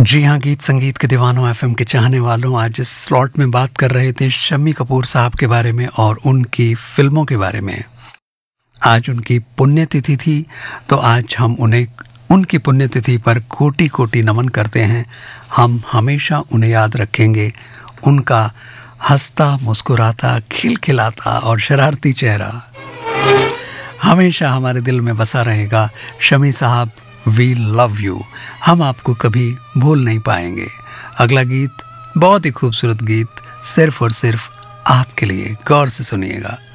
जी हाँ, गीत संगीत के दीवानों, एफएम के चाहने वालों, आज इस स्लॉट में बात कर रहे थे शम्मी कपूर साहब के बारे में और उनकी फ़िल्मों के बारे में। आज उनकी पुण्यतिथि थी, तो आज हम उन्हें उनकी पुण्यतिथि पर कोटि-कोटि नमन करते हैं। हम हमेशा उन्हें याद रखेंगे, उनका हँसता, मुस्कुराता, खिलखिलाता और शरारती चेहरा हमेशा हमारे दिल में बसा रहेगा। शम्मी साहब, वी लव यू, हम आपको कभी भूल नहीं पाएंगे। अगला गीत बहुत ही खूबसूरत गीत, सिर्फ और सिर्फ आपके लिए, गौर से सुनिएगा।